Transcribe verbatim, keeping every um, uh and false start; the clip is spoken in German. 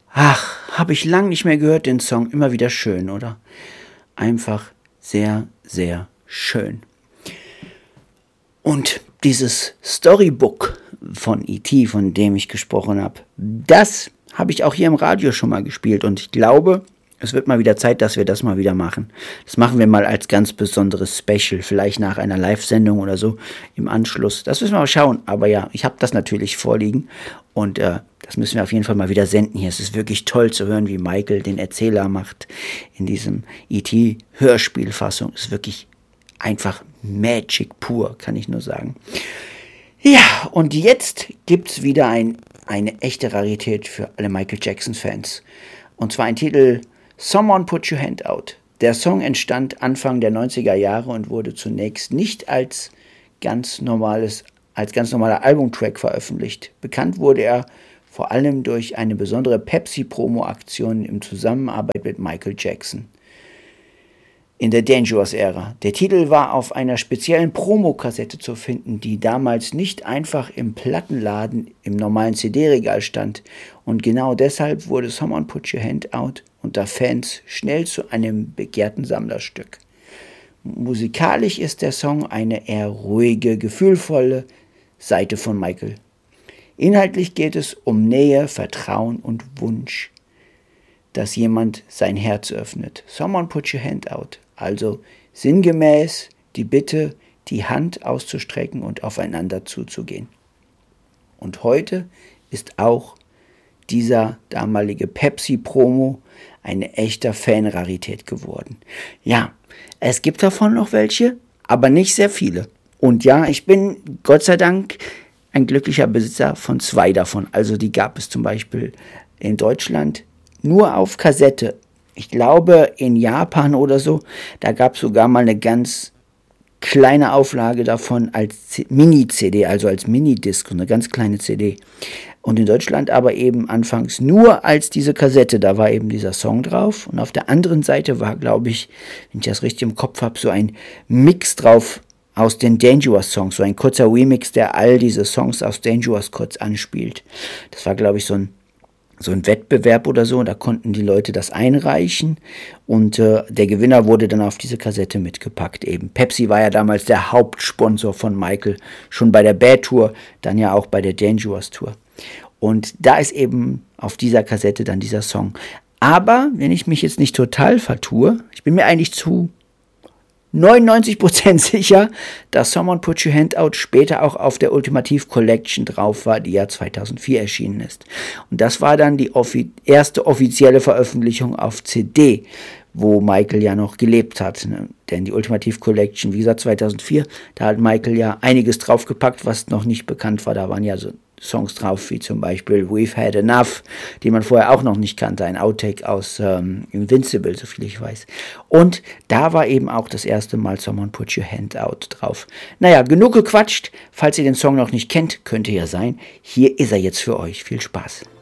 Ach, habe ich lang nicht mehr gehört, den Song. Immer wieder schön, oder? Einfach sehr, sehr schön. Und dieses Storybook von E T, von dem ich gesprochen habe, das habe ich auch hier im Radio schon mal gespielt. Und ich glaube, es wird mal wieder Zeit, dass wir das mal wieder machen. Das machen wir mal als ganz besonderes Special, vielleicht nach einer Live-Sendung oder so im Anschluss. Das müssen wir mal schauen. Aber ja, ich habe das natürlich vorliegen und äh, das müssen wir auf jeden Fall mal wieder senden hier. Es ist wirklich toll zu hören, wie Michael den Erzähler macht in diesem E T-Hörspielfassung. Es ist wirklich einfach Magic pur, kann ich nur sagen. Ja, und jetzt gibt es wieder ein, eine echte Rarität für alle Michael Jackson-Fans. Und zwar ein Titel Someone Put Your Hand Out. Der Song entstand Anfang der neunziger Jahre und wurde zunächst nicht als ganz normales, als ganz normaler Albumtrack veröffentlicht. Bekannt wurde er vor allem durch eine besondere Pepsi-Promo-Aktion in Zusammenarbeit mit Michael Jackson in der Dangerous-Ära. Der Titel war auf einer speziellen Promokassette zu finden, die damals nicht einfach im Plattenladen im normalen C D-Regal stand. Und genau deshalb wurde Someone Put Your Hand Out unter Fans schnell zu einem begehrten Sammlerstück. Musikalisch ist der Song eine eher ruhige, gefühlvolle Seite von Michael. Inhaltlich geht es um Nähe, Vertrauen und Wunsch, dass jemand sein Herz öffnet. Someone Put Your Hand Out. Also sinngemäß die Bitte, die Hand auszustrecken und aufeinander zuzugehen. Und heute ist auch dieser damalige Pepsi-Promo eine echte Fanrarität geworden. Ja, es gibt davon noch welche, aber nicht sehr viele. Und ja, ich bin Gott sei Dank ein glücklicher Besitzer von zwei davon. Also die gab es zum Beispiel in Deutschland nur auf Kassette. Ich glaube in Japan oder so, da gab es sogar mal eine ganz kleine Auflage davon als Mini-C D, also als Minidisc, eine ganz kleine C D. Und in Deutschland aber eben anfangs nur als diese Kassette, da war eben dieser Song drauf. Und auf der anderen Seite war, glaube ich, wenn ich das richtig im Kopf habe, so ein Mix drauf aus den Dangerous Songs, so ein kurzer Remix, der all diese Songs aus Dangerous kurz anspielt. Das war, glaube ich, so ein so ein Wettbewerb oder so, und da konnten die Leute das einreichen und äh, der Gewinner wurde dann auf diese Kassette mitgepackt eben. Pepsi war ja damals der Hauptsponsor von Michael, schon bei der Bad Tour, dann ja auch bei der Dangerous Tour. Und da ist eben auf dieser Kassette dann dieser Song. Aber, wenn ich mich jetzt nicht total vertue, ich bin mir eigentlich zu neunundneunzig Prozent sicher, dass Someone Put Your Hand Out später auch auf der Ultimativ Collection drauf war, die ja zweitausendvier erschienen ist. Und das war dann die offi- erste offizielle Veröffentlichung auf C D, wo Michael ja noch gelebt hat. Ne? Denn die Ultimativ Collection, wie gesagt, zweitausendvier, da hat Michael ja einiges draufgepackt, was noch nicht bekannt war. Da waren ja so Songs drauf, wie zum Beispiel We've Had Enough, die man vorher auch noch nicht kannte, ein Outtake aus ähm, Invincible, so viel ich weiß. Und da war eben auch das erste Mal Someone Put Your Hand Out drauf. Naja, genug gequatscht. Falls ihr den Song noch nicht kennt, könnte ja sein, hier ist er jetzt für euch. Viel Spaß.